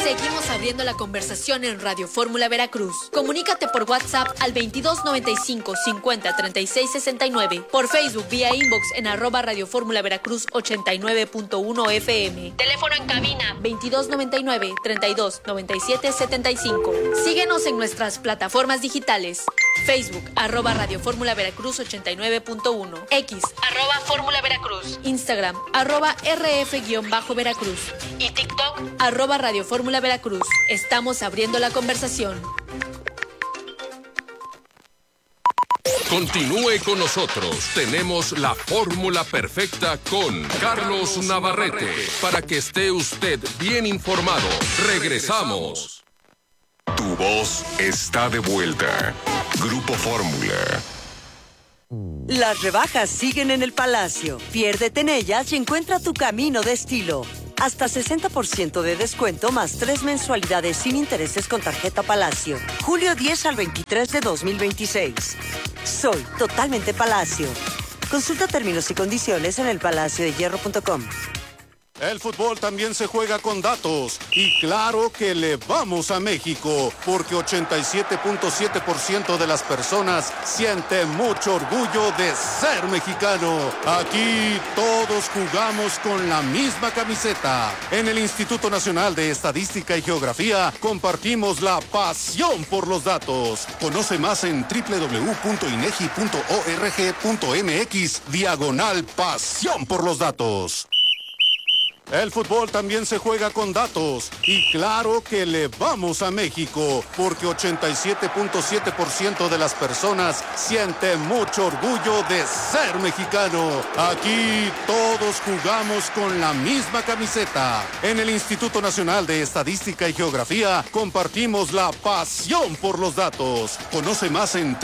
Seguimos abriendo la conversación en Radio Fórmula Veracruz. Comunícate por WhatsApp al 2295 50 36 69. Por Facebook vía inbox en @Radio Fórmula Veracruz 89.1 FM. Teléfono en cabina 2299 32 97 75. Síguenos en nuestras plataformas digitales. Facebook @Radio Fórmula Veracruz 89.1. X @Fórmula Veracruz. Instagram @RF-Veracruz. Y TikTok @Radio Fórmula Veracruz. Estamos abriendo la conversación. Continúe con nosotros. Tenemos la fórmula perfecta con Carlos Navarrete para que esté usted bien informado. Regresamos. Tu voz está de vuelta. Grupo Fórmula. Las rebajas siguen en el Palacio. Piérdete en ellas y encuentra tu camino de estilo. Hasta 60% de descuento más 3 mensualidades sin intereses con tarjeta Palacio. Julio 10 al 23 de 2026. Soy totalmente Palacio. Consulta términos y condiciones en elpalaciodehierro.com. El fútbol también se juega con datos. Y claro que le vamos a México, porque 87.7% de las personas sienten mucho orgullo de ser mexicano. Aquí todos jugamos con la misma camiseta. En el Instituto Nacional de Estadística y Geografía compartimos la pasión por los datos. Conoce más en www.inegi.org.mx/pasión por los datos. El fútbol también se juega con datos. Y claro que le vamos a México, porque 87.7% de las personas sienten mucho orgullo de ser mexicano. Aquí todos jugamos con la misma camiseta. En el Instituto Nacional de Estadística y Geografía compartimos la pasión por los datos. Conoce más en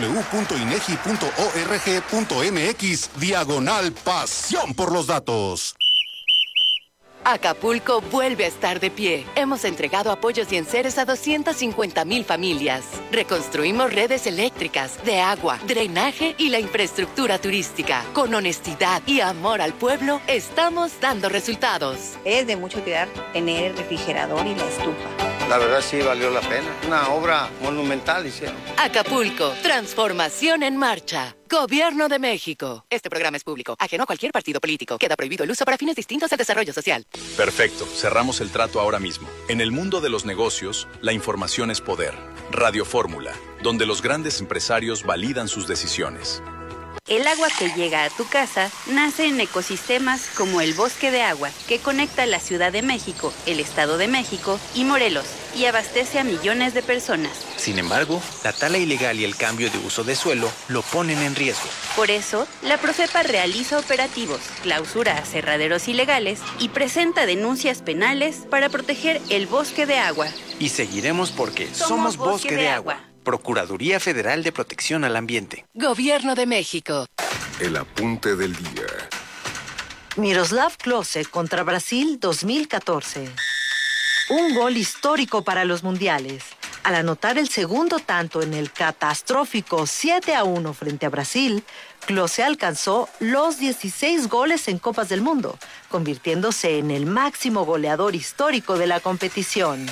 www.inegi.org.mx/pasión por los datos. Acapulco vuelve a estar de pie. Hemos entregado apoyos y enseres a 250,000 familias. Reconstruimos redes eléctricas, de agua, drenaje y la infraestructura turística. Con honestidad y amor al pueblo, estamos dando resultados. Es de mucho cuidar tener el refrigerador y la estufa. La verdad sí valió la pena. Una obra monumental hicieron. Acapulco, transformación en marcha. Gobierno de México. Este programa es público, ajeno a cualquier partido político. Queda prohibido el uso para fines distintos del desarrollo social. Perfecto, cerramos el trato ahora mismo. En el mundo de los negocios, la información es poder. Radio Fórmula, donde los grandes empresarios validan sus decisiones. El agua que llega a tu casa nace en ecosistemas como el Bosque de Agua, que conecta la Ciudad de México, el Estado de México y Morelos, y abastece a millones de personas. Sin embargo, la tala ilegal y el cambio de uso de suelo lo ponen en riesgo. Por eso, la Profepa realiza operativos, clausura aserraderos ilegales y presenta denuncias penales para proteger el Bosque de Agua. Y seguiremos porque somos Bosque de Agua. Procuraduría Federal de Protección al Ambiente. Gobierno de México. El apunte del día. Miroslav Klose contra Brasil 2014. Un gol histórico para los mundiales. Al anotar el segundo tanto en el catastrófico 7-1 frente a Brasil, Klose alcanzó los 16 goles en Copas del Mundo, convirtiéndose en el máximo goleador histórico de la competición.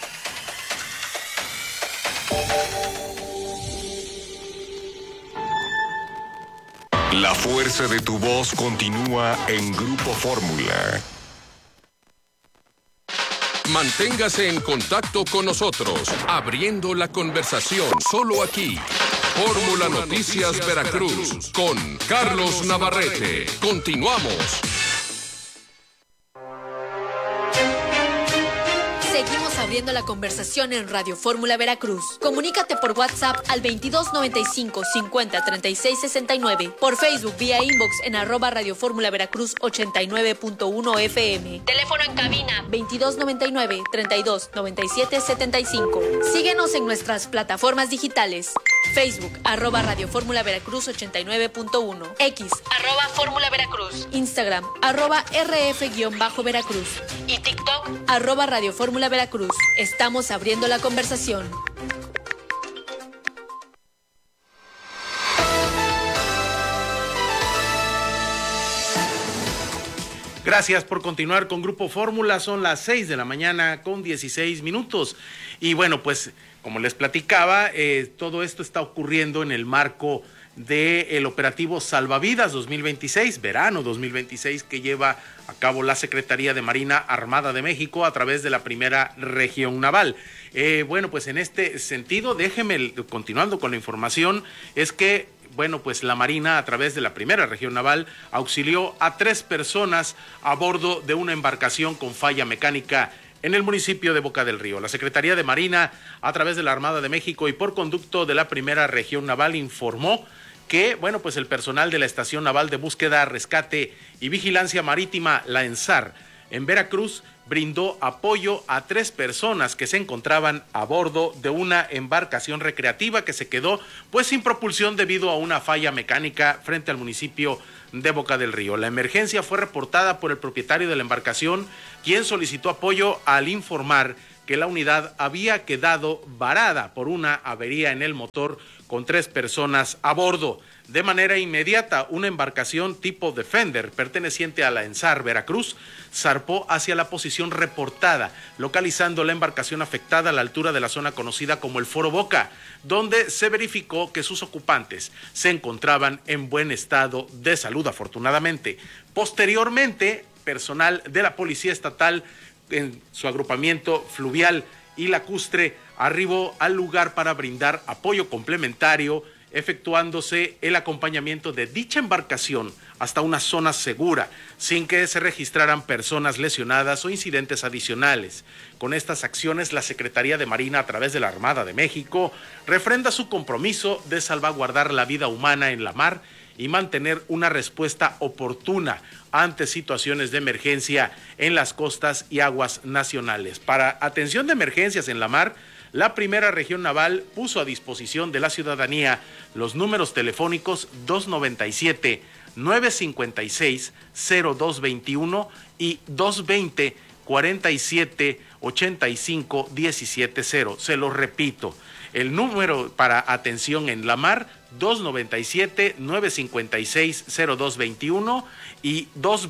La fuerza de tu voz continúa en Grupo Fórmula. Manténgase en contacto con nosotros, abriendo la conversación solo aquí. Fórmula Noticias Veracruz con Carlos Navarrete. Continuamos. Seguimos abriendo la conversación en Radio Fórmula Veracruz. Comunícate por WhatsApp al 2295 50 36 69. Por Facebook vía inbox en @Radio Fórmula Veracruz 89.1 FM. Teléfono en cabina 2299 32 97 75. Síguenos en nuestras plataformas digitales. Facebook @Radio Fórmula Veracruz 89.1. X @Fórmula Veracruz. Instagram @RF-Veracruz. Y TikTok @Radio Fórmula Veracruz. Estamos abriendo la conversación. Gracias por continuar con Grupo Fórmula. Son las 6 de la mañana con 16 minutos. Y bueno, pues como les platicaba, todo esto está ocurriendo en el marco del operativo Salvavidas 2026, verano 2026, que lleva a cabo la Secretaría de Marina Armada de México a través de la Primera Región Naval. Bueno, pues en este sentido, déjeme, continuando con la información, es que bueno, pues la Marina, a través de la Primera Región Naval, auxilió a 3 personas a bordo de una embarcación con falla mecánica en el municipio de Boca del Río. La Secretaría de Marina, a través de la Armada de México y por conducto de la Primera Región Naval, informó que, bueno, pues el personal de la Estación Naval de Búsqueda, Rescate y Vigilancia Marítima, la ENSAR, en Veracruz, brindó apoyo a 3 personas que se encontraban a bordo de una embarcación recreativa que se quedó pues sin propulsión debido a una falla mecánica frente al municipio de Boca del Río. La emergencia fue reportada por el propietario de la embarcación, quien solicitó apoyo al informar que la unidad había quedado varada por una avería en el motor con 3 personas a bordo. De manera inmediata, una embarcación tipo Defender, perteneciente a la ENSAR Veracruz, zarpó hacia la posición reportada, localizando la embarcación afectada a la altura de la zona conocida como el Foro Boca, donde se verificó que sus ocupantes se encontraban en buen estado de salud, afortunadamente. Posteriormente, personal de la Policía Estatal, en su agrupamiento fluvial y lacustre, arribó al lugar para brindar apoyo complementario, efectuándose el acompañamiento de dicha embarcación hasta una zona segura, sin que se registraran personas lesionadas o incidentes adicionales. Con estas acciones, la Secretaría de Marina, a través de la Armada de México, refrenda su compromiso de salvaguardar la vida humana en la mar y mantener una respuesta oportuna ante situaciones de emergencia en las costas y aguas nacionales. Para atención de emergencias en la mar, la Primera Región Naval puso a disposición de la ciudadanía los números telefónicos 297-956-0221 y 220-4785-170. Se lo repito, el número para atención en la mar, 297-956-0221 y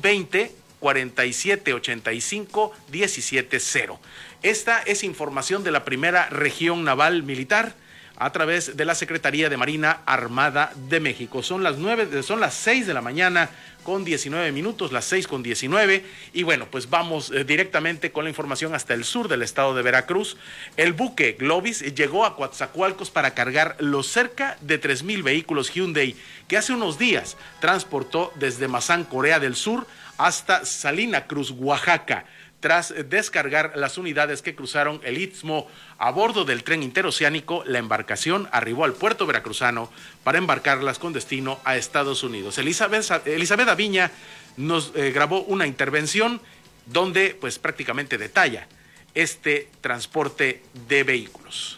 220-4785-170. Esta es información de la Primera Región Naval Militar a través de la Secretaría de Marina Armada de México. Son las 6 de la mañana con 19 minutos, las 6 con 19, y bueno, pues vamos directamente con la información hasta el sur del estado de Veracruz. El buque Globis llegó a Coatzacoalcos para cargar los cerca de 3,000 vehículos Hyundai que hace unos días transportó desde Mazán, Corea del Sur, hasta Salina Cruz, Oaxaca. Tras descargar las unidades que cruzaron el Istmo a bordo del tren interoceánico, la embarcación arribó al puerto veracruzano para embarcarlas con destino a Estados Unidos. Elizabeth Aviña nos grabó una intervención donde pues prácticamente detalla este transporte de vehículos.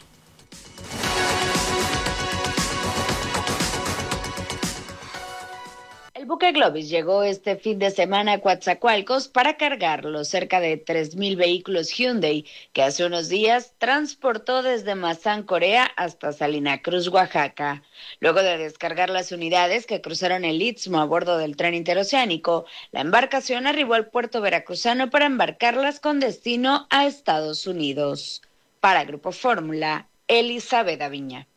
El buque Globis llegó este fin de semana a Coatzacoalcos para cargar los cerca de 3,000 vehículos Hyundai que hace unos días transportó desde Mazán, Corea, hasta Salina Cruz, Oaxaca. Luego de descargar las unidades que cruzaron el Istmo a bordo del tren interoceánico, la embarcación arribó al puerto veracruzano para embarcarlas con destino a Estados Unidos. Para Grupo Fórmula, Elizabeth Aviña.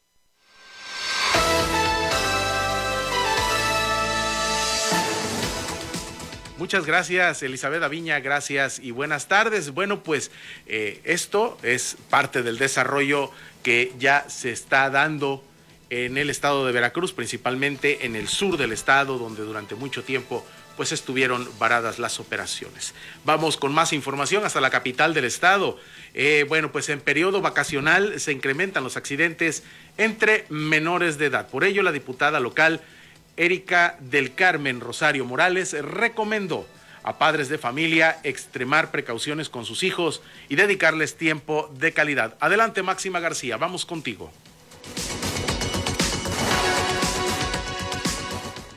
Muchas gracias, Elizabeth Aviña, gracias y buenas tardes. Bueno, pues esto es parte del desarrollo que ya se está dando en el estado de Veracruz, principalmente en el sur del estado, donde durante mucho tiempo pues estuvieron varadas las operaciones. Vamos con más información hasta la capital del estado. Bueno, pues en periodo vacacional se incrementan los accidentes entre menores de edad. Por ello, la diputada local Erika del Carmen Rosario Morales recomendó a padres de familia extremar precauciones con sus hijos y dedicarles tiempo de calidad. Adelante, Máxima García, vamos contigo.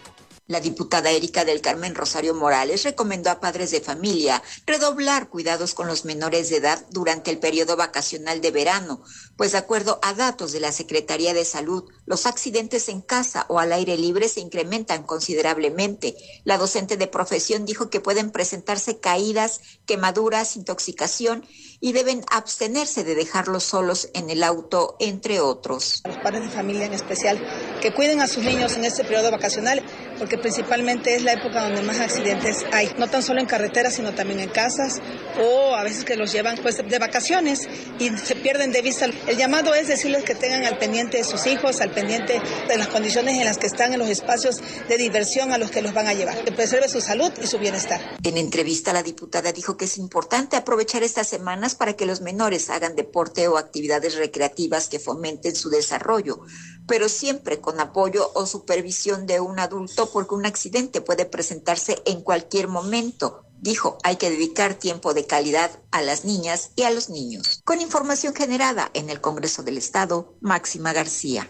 La diputada Erika del Carmen Rosario Morales recomendó a padres de familia redoblar cuidados con los menores de edad durante el periodo vacacional de verano, pues de acuerdo a datos de la Secretaría de Salud, los accidentes en casa o al aire libre se incrementan considerablemente. La docente de profesión dijo que pueden presentarse caídas, quemaduras, intoxicación y deben abstenerse de dejarlos solos en el auto, entre otros. Los padres de familia en especial, que cuiden a sus niños en este periodo vacacional, porque principalmente es la época donde más accidentes hay, no tan solo en carreteras, sino también en casas, o a veces que los llevan pues de vacaciones y se pierden de vista. El llamado es decirles que tengan al pendiente de sus hijos, al pendiente de las condiciones en las que están en los espacios de diversión a los que los van a llevar, que preserve su salud y su bienestar. En entrevista, la diputada dijo que es importante aprovechar estas semanas para que los menores hagan deporte o actividades recreativas que fomenten su desarrollo, pero siempre con apoyo o supervisión de un adulto, porque un accidente puede presentarse en cualquier momento. Dijo, hay que dedicar tiempo de calidad a las niñas y a los niños. Con información generada en el Congreso del Estado, Máxima García.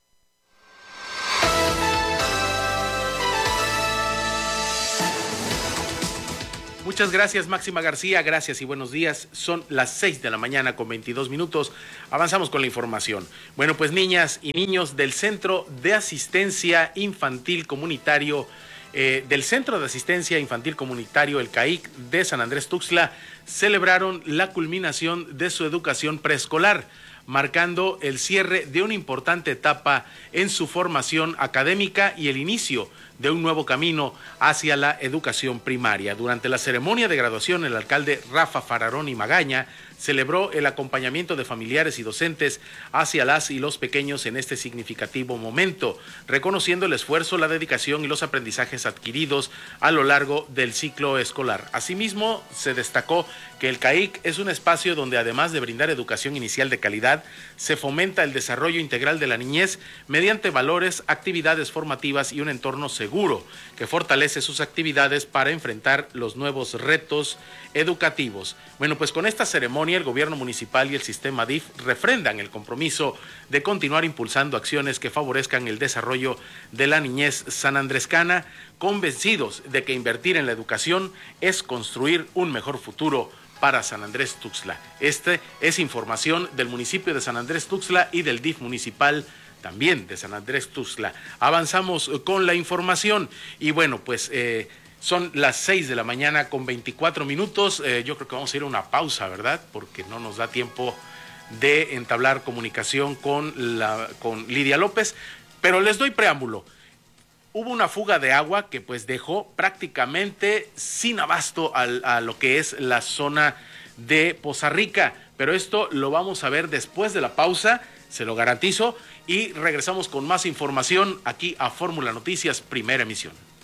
Muchas gracias, Máxima García, gracias y buenos días. Son las 6 de la mañana con 22 minutos. Avanzamos con la información. Bueno, pues niñas y niños del Centro de Asistencia Infantil Comunitario, el CAIC de San Andrés Tuxtla, celebraron la culminación de su educación preescolar, marcando el cierre de una importante etapa en su formación académica y el inicio de un nuevo camino hacia la educación primaria. Durante la ceremonia de graduación, el alcalde Rafa Fararón y Magaña celebró el acompañamiento de familiares y docentes hacia las y los pequeños en este significativo momento, reconociendo el esfuerzo, la dedicación y los aprendizajes adquiridos a lo largo del ciclo escolar. Asimismo, se destacó que el CAIC es un espacio donde, además de brindar educación inicial de calidad, se fomenta el desarrollo integral de la niñez mediante valores, actividades formativas y un entorno seguro que fortalece sus actividades para enfrentar los nuevos retos educativos. Bueno, pues con esta ceremonia el gobierno municipal y el sistema DIF refrendan el compromiso de continuar impulsando acciones que favorezcan el desarrollo de la niñez sanandrescana, convencidos de que invertir en la educación es construir un mejor futuro para San Andrés Tuxtla. Este es información del municipio de San Andrés Tuxtla y del DIF municipal también de San Andrés Tuxtla. Avanzamos con la información y bueno, pues son las 6 de la mañana con 24 minutos. Yo creo que vamos a ir a una pausa, ¿verdad? Porque no nos da tiempo de entablar comunicación con Lidia López, pero les doy preámbulo. Hubo una fuga de agua que pues dejó prácticamente sin abasto a lo que es la zona de Poza Rica, pero esto lo vamos a ver después de la pausa, se lo garantizo, y regresamos con más información aquí a Fórmula Noticias, primera emisión.